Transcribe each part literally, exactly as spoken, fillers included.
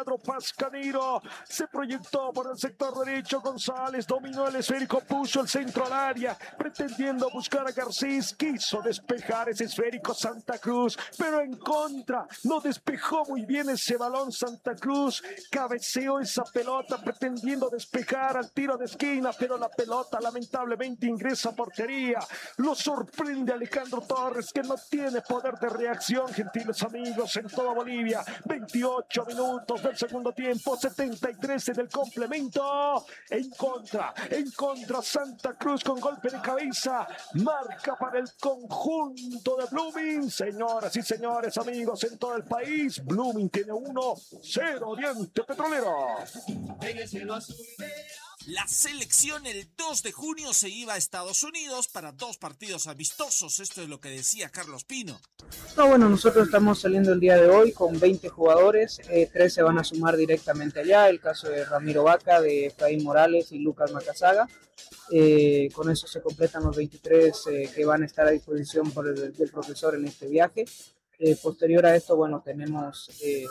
cuadro pascanero. Se proyectó por el sector derecho. González dominó el esférico, puso el centro al área, pretendiendo buscar a Garcés. Quiso despejar ese esférico Santa Cruz, pero en contra. No despejó muy bien ese balón Santa Cruz. Cabeceó esa pelota pretendiendo despejar al tiro de esquina, pero la pelota lamentablemente ingresa a portería. Lo sorprende Alejandro Torres, que no tiene poder de reacción, gentiles amigos, en toda Bolivia. veintiocho minutos del segundo tiempo, setenta y tres en el complemento. En contra, en contra Santa Cruz con golpe de cabeza. Marca para el conjunto de Blooming. Señoras y señores, amigos en todo el país, Blooming tiene uno cero Oriente Petrolero. En el cielo azul de... La selección el dos de junio se iba a Estados Unidos para dos partidos amistosos. Esto es lo que decía Carlos Pino. No, bueno, nosotros estamos saliendo el día de hoy con veinte jugadores, eh, tres se van a sumar directamente allá, el caso de Ramiro Vaca, de Efraín Morales y Lucas Macazaga. Eh, con eso se completan los veintitrés eh, que van a estar a disposición por el, del profesor en este viaje. Eh, posterior a esto, bueno, tenemos... Eh,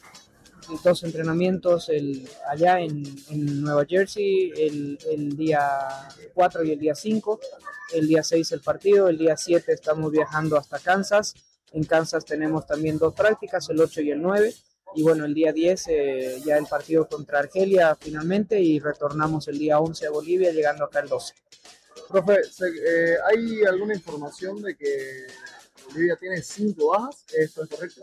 dos entrenamientos el, allá en, en Nueva Jersey, el, el día cuatro y el día cinco, el día seis el partido, el día siete estamos viajando hasta Kansas, en Kansas tenemos también dos prácticas, el ocho y el nueve, y bueno, el día diez eh, ya el partido contra Argelia finalmente, y retornamos el día once a Bolivia, llegando acá el doce. Profe, eh, ¿hay alguna información de que Bolivia tiene cinco bajas? ¿Esto es correcto?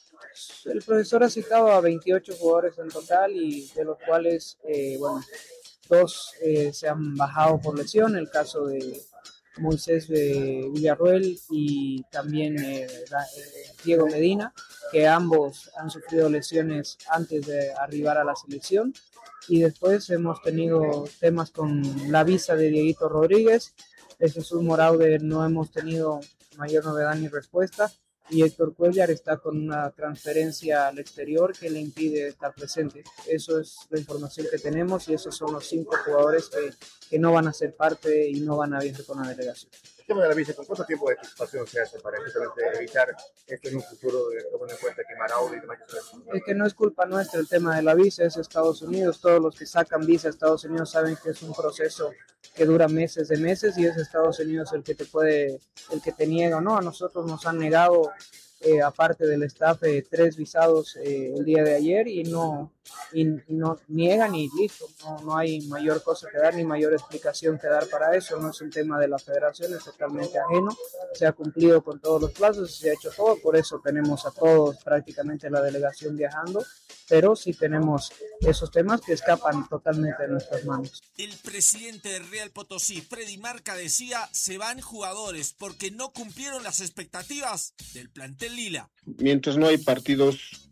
El profesor ha citado a veintiocho jugadores en total, y de los cuales, eh, bueno, dos eh, se han bajado por lesión, el caso de Moisés de Villarruel y también eh, Diego Medina, que ambos han sufrido lesiones antes de arribar a la selección. Y después hemos tenido temas con la visa de Dieguito Rodríguez, de Jesús Moraude no hemos tenido mayor novedad ni respuesta, y Héctor Cuellar está con una transferencia al exterior que le impide estar presente. Eso es la información que tenemos, y esos son los cinco jugadores que, que no van a ser parte y no van a viajar con la delegación. El tema de la visa, ¿con cuánto tiempo de anticipación se hace para justamente evitar esto en un futuro, tomando en cuenta que Maraudi y demás? Es que no es culpa nuestra el tema de la visa, es Estados Unidos. Todos los que sacan visa a Estados Unidos saben que es un proceso que dura meses de meses, y es Estados Unidos el que te puede, el que te niega o no. A nosotros nos han negado, eh, aparte del staff, eh, tres visados eh, el día de ayer, y no, y, y no niegan y listo. No, no hay mayor cosa que dar ni mayor explicación que dar para eso. No es un tema de la federación, es totalmente ajeno. Se ha cumplido con todos los plazos, se ha hecho todo, por eso tenemos a todos prácticamente la delegación viajando, pero sí tenemos esos temas que escapan totalmente de nuestras manos. El presidente del Real Potosí, Freddy Marca, decía: se van jugadores porque no cumplieron las expectativas del plantel lila. Mientras no hay partidos,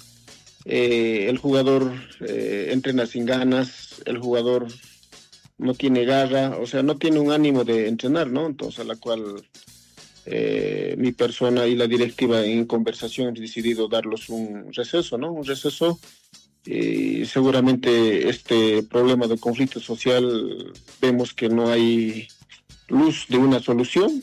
eh, el jugador eh, entrena sin ganas, el jugador no tiene garra, o sea, no tiene un ánimo de entrenar, ¿no? Entonces, a la cual eh, mi persona y la directiva en conversación hemos decidido darlos un receso, ¿no? Un receso, y seguramente este problema de conflicto social vemos que no hay luz de una solución.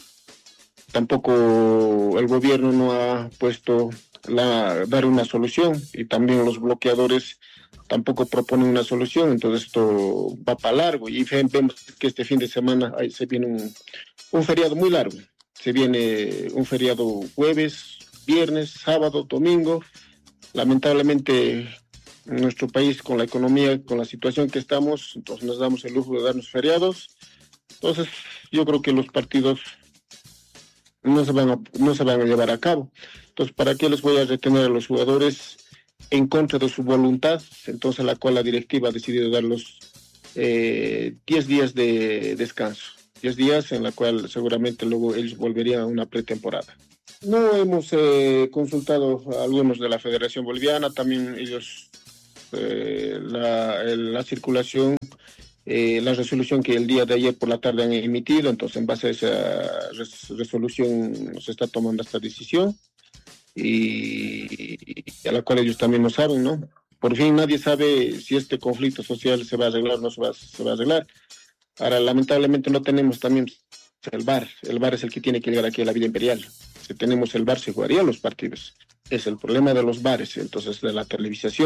Tampoco el gobierno no ha puesto la, dar una solución, y también los bloqueadores tampoco proponen una solución. Entonces esto va para largo, y vemos que este fin de semana ahí se viene un, un feriado muy largo. Se viene un feriado jueves, viernes, sábado, domingo. Lamentablemente en nuestro país, con la economía, con la situación que estamos, entonces nos damos el lujo de darnos feriados. Entonces yo creo que los partidos no se van a, no se van a llevar a cabo. Entonces, ¿para qué les voy a retener a los jugadores en contra de su voluntad? Entonces, a la cual la directiva ha decidido darlos eh, diez días de descanso. diez días en la cual seguramente luego ellos volverían a una pretemporada. No hemos eh, consultado a algunos de la Federación Boliviana, también ellos, eh, la, la circulación, eh, la resolución que el día de ayer por la tarde han emitido, entonces en base a esa res, resolución se está tomando esta decisión, y, y a la cual ellos también no saben, ¿no? Por fin nadie sabe si este conflicto social se va a arreglar o no se va, se va a arreglar. Ahora, lamentablemente no tenemos también el V A R. El V A R es el que tiene que llegar aquí a la vida imperial. Si tenemos el V A R, se jugarían los partidos. Es el problema de los V A Rs, entonces de la televisación.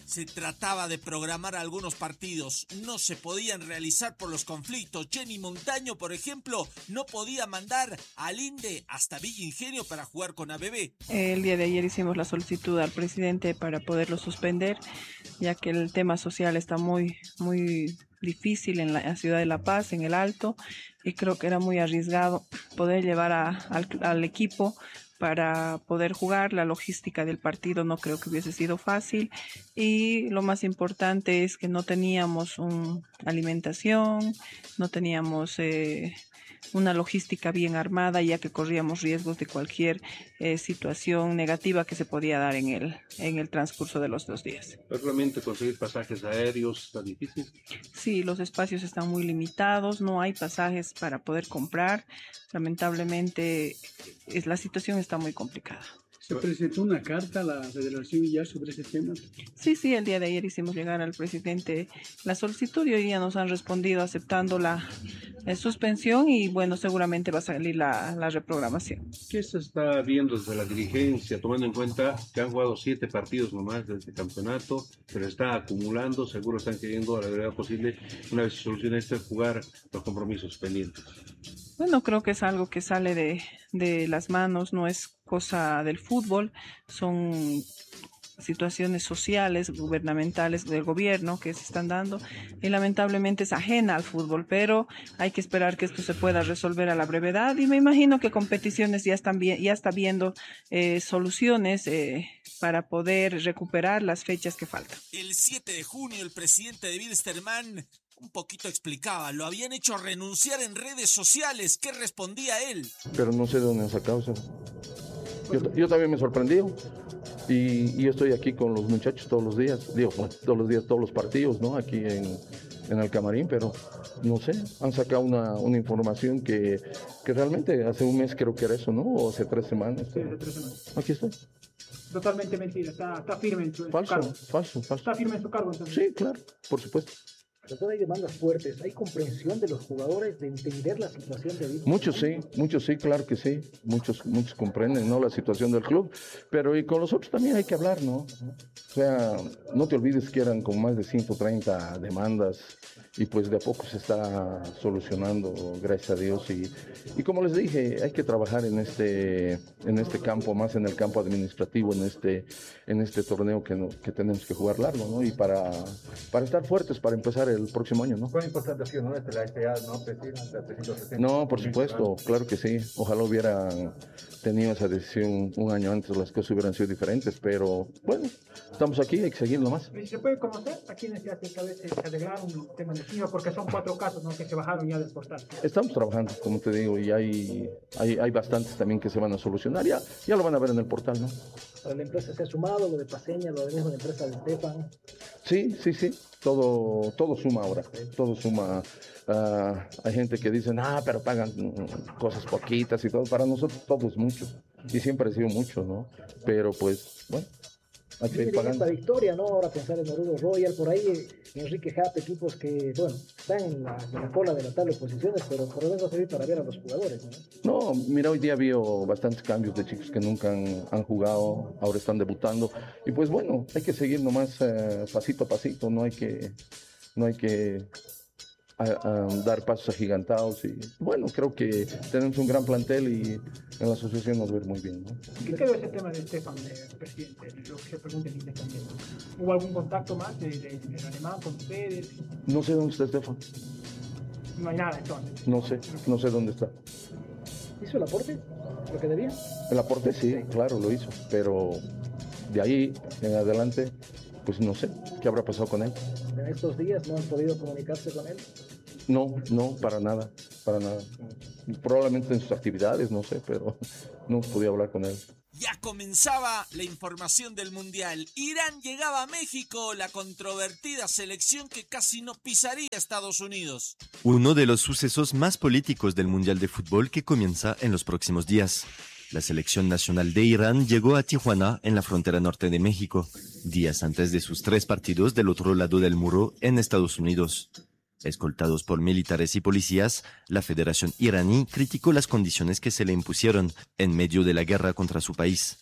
Se trataba de programar algunos partidos, no se podían realizar por los conflictos. Jenny Montaño, por ejemplo, no podía mandar al Inde hasta Villa Ingenio para jugar con A B B. El día de ayer hicimos la solicitud al presidente para poderlo suspender, ya que el tema social está muy, muy difícil en la ciudad de La Paz, en el Alto, y creo que era muy arriesgado poder llevar a, al, al equipo para poder jugar. La logística del partido no creo que hubiese sido fácil, y lo más importante es que no teníamos una alimentación, no teníamos eh, una logística bien armada, ya que corríamos riesgos de cualquier eh, situación negativa que se podía dar en el, en el transcurso de los dos días. ¿Realmente conseguir pasajes aéreos está difícil? Sí, los espacios están muy limitados, no hay pasajes para poder comprar. Lamentablemente, es, la situación está muy complicada. ¿Se presentó una carta a la Federación ya sobre ese tema? Sí, sí, el día de ayer hicimos llegar al presidente la solicitud y hoy día nos han respondido aceptando la, la suspensión, y bueno, seguramente va a salir la, la reprogramación. ¿Qué se está viendo desde la dirigencia, tomando en cuenta que han jugado siete partidos nomás de este campeonato, pero está acumulando, seguro están queriendo a la brevedad posible, una vez se solucione esto, jugar los compromisos pendientes? Bueno, creo que es algo que sale de, de las manos, no es cosa del fútbol, son situaciones sociales, gubernamentales del gobierno que se están dando, y lamentablemente es ajena al fútbol, pero hay que esperar que esto se pueda resolver a la brevedad, y me imagino que competiciones ya están bien, ya está viendo eh, soluciones eh, para poder recuperar las fechas que faltan. El siete de junio el presidente de Wilstermann un poquito explicaba, lo habían hecho renunciar en redes sociales. ¿Qué respondía él? Pero no sé de dónde han sacado eso. Yo, yo también me sorprendí. Y, y yo estoy aquí con los muchachos todos los días, digo, bueno, todos los días, todos los partidos, ¿no? Aquí en, en el camarín, pero no sé, han sacado una, una información que, que realmente hace un mes creo que era eso, ¿no? O hace tres semanas. Sí, hace tres semanas. Aquí estoy. Totalmente mentira, está, está firme en su, en falso, su cargo. Falso, falso. Está firme en su cargo, entonces. Sí, claro, por supuesto. Pero hay demandas fuertes, hay comprensión de los jugadores de entender la situación de vida. Muchos sí, muchos sí, claro que sí, muchos, muchos comprenden, ¿no?, la situación del club, pero y con los otros también hay que hablar, ¿no? O sea, no te olvides que eran con más de ciento treinta demandas, y pues de a poco se está solucionando, gracias a Dios, y, y como les dije, hay que trabajar en este, en este campo, más en el campo administrativo, en este, en este torneo que, no, que tenemos que jugar largo, ¿no? Y para, para estar fuertes, para empezar el próximo año, ¿no? ¿Cuán importante ha sido, no, este, la F A, no, presidente? No, por supuesto, claro que sí. Ojalá hubieran tenido esa decisión un año antes, las cosas hubieran sido diferentes, pero bueno, estamos aquí, hay que seguir nomás. ¿Y se puede conocer a quiénes ya esta vez se arreglaron el tema de Chino? Porque son cuatro casos, ¿no?, que se bajaron ya del portal. Estamos trabajando, como te digo, y hay, hay, hay bastantes también que se van a solucionar, ya, ya lo van a ver en el portal, ¿no? Para la empresa se ha sumado lo de Paseña, lo de la empresa de Estefan. Sí, sí, sí, todo, todo suma ahora, todo suma. Uh, hay gente que dice, ah, pero pagan cosas poquitas y todo. Para nosotros todo es mucho, y siempre ha sido mucho, ¿no? Pero pues, bueno, hay que ir pagando. Esta victoria, ¿no? Ahora pensar en Oruro Royal, por ahí Enrique Jap, equipos que, bueno, están en la, en la cola de la tabla de posiciones, pero por lo menos va a servir para ver a los jugadores, ¿no? No, mira, hoy día vio bastantes cambios de chicos que nunca han, han jugado, ahora están debutando, y pues bueno, hay que seguir nomás eh, pasito a pasito, no hay que, no hay que a, a dar pasos agigantados, y bueno, creo que tenemos un gran plantel y en la asociación nos va a ir muy bien, ¿no? ¿Qué quedó ese tema de Estefan, de presidente? Lo que se pregunta en Independiente. ¿Hubo algún contacto más de, de, de alemán con ustedes? No sé dónde está Estefan. No hay nada entonces. No sé, no sé dónde está. ¿Hizo el aporte? ¿Lo que debía? El aporte sí, sí, claro, lo hizo, pero de ahí en adelante, pues no sé qué habrá pasado con él. ¿En estos días no han podido comunicarse con él? No, no, para nada, para nada. Probablemente en sus actividades, no sé, pero no podía hablar con él. Ya comenzaba la información del Mundial. Irán llegaba a México, la controvertida selección que casi no pisaría a Estados Unidos. Uno de los sucesos más políticos del Mundial de Fútbol que comienza en los próximos días. La selección nacional de Irán llegó a Tijuana, en la frontera norte de México, días antes de sus tres partidos del otro lado del muro en Estados Unidos. Escoltados por militares y policías, la Federación iraní criticó las condiciones que se le impusieron en medio de la guerra contra su país.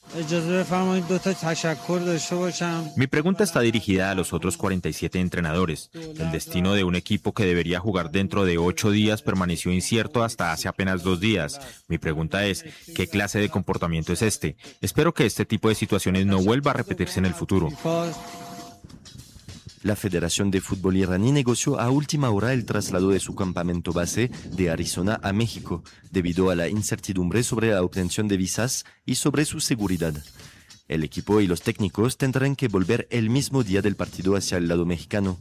Mi pregunta está dirigida a los otros cuarenta y siete entrenadores. El destino de un equipo que debería jugar dentro de ocho días permaneció incierto hasta hace apenas dos días. Mi pregunta es, ¿qué clase de comportamiento es este? Espero que este tipo de situaciones no vuelva a repetirse en el futuro. La Federación de Fútbol iraní negoció a última hora el traslado de su campamento base de Arizona a México, debido a la incertidumbre sobre la obtención de visas y sobre su seguridad. El equipo y los técnicos tendrán que volver el mismo día del partido hacia el lado mexicano.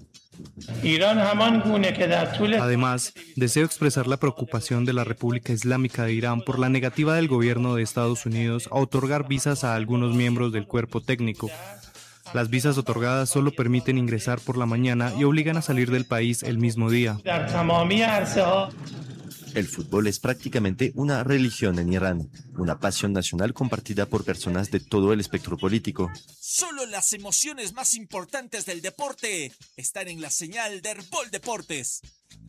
Además, deseo expresar la preocupación de la República Islámica de Irán por la negativa del gobierno de Estados Unidos a otorgar visas a algunos miembros del cuerpo técnico. Las visas otorgadas solo permiten ingresar por la mañana y obligan a salir del país el mismo día. El fútbol es prácticamente una religión en Irán, una pasión nacional compartida por personas de todo el espectro político. Solo las emociones más importantes del deporte están en la señal de Herbol Deportes.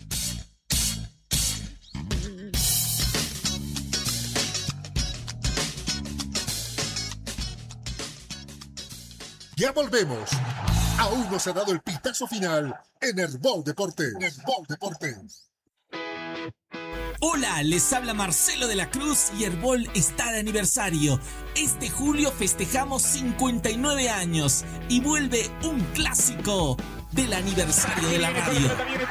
Ya volvemos. Aún no se ha dado el pitazo final en Herbol Deportes. Herbol Deportes. Hola, les habla Marcelo de la Cruz y Herbol está de aniversario. Este julio festejamos cincuenta y nueve años y vuelve un clásico del aniversario de la radio.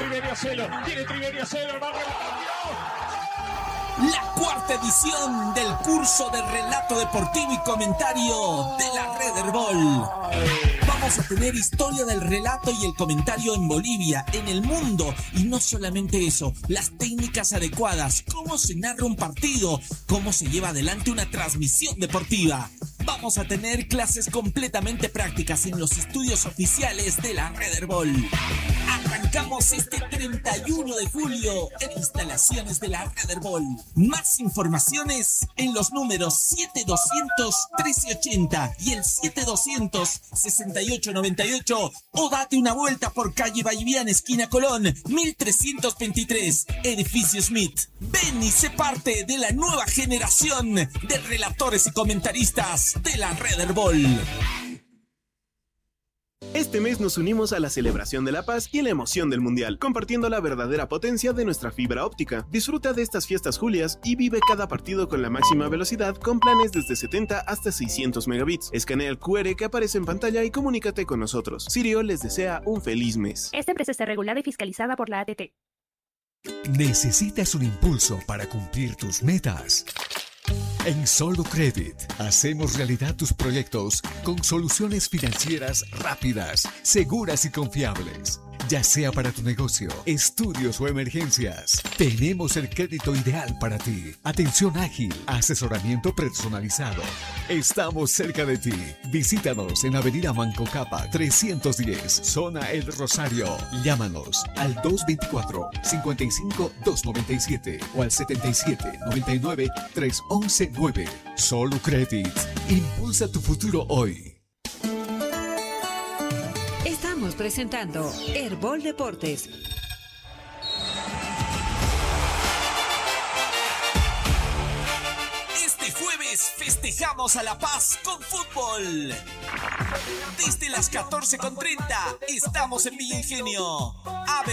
La cuarta edición del curso de relato deportivo y comentario de la Red Herbol. Vamos a tener historia del relato y el comentario en Bolivia, en el mundo, y no solamente eso, las técnicas adecuadas, cómo se narra un partido, cómo se lleva adelante una transmisión deportiva. Vamos a tener clases completamente prácticas en los estudios oficiales de la Red Herbol. Arrancamos este treinta y uno de julio en instalaciones de la Red Herbol. Más informaciones en los números siete doscientos trece ochenta y el siete doscientos sesenta y ocho noventa y ocho o date una vuelta por calle Vallivian, esquina Colón, mil trescientos veintitrés, edificio Smith. Ven y sé parte de la nueva generación de relatores y comentaristas de la Red Herbol. Este mes nos unimos a la celebración de la paz y la emoción del mundial, compartiendo la verdadera potencia de nuestra fibra óptica. Disfruta de estas fiestas julias y vive cada partido con la máxima velocidad con planes desde setenta hasta seiscientos megabits. Escanea el cu erre que aparece en pantalla y comunícate con nosotros. Sirio les desea un feliz mes. Esta empresa está regulada y fiscalizada por la A T T. ¿Necesitas un impulso para cumplir tus metas? En Solo Credit hacemos realidad tus proyectos con soluciones financieras rápidas, seguras y confiables. Ya sea para tu negocio, estudios o emergencias, tenemos el crédito ideal para ti. Atención ágil, asesoramiento personalizado. Estamos cerca de ti. Visítanos en Avenida Manco Capa trescientos diez, Zona El Rosario. Llámanos al dos veinticuatro, cincuenta y cinco, doscientos noventa y siete o al setenta y siete, noventa y nueve, trescientos once nueve. Solo Credit. Impulsa tu futuro hoy. Estamos presentando Herbol Deportes. Este jueves festejamos a La Paz con fútbol. Desde las catorce con treinta estamos en Villa Ingenio.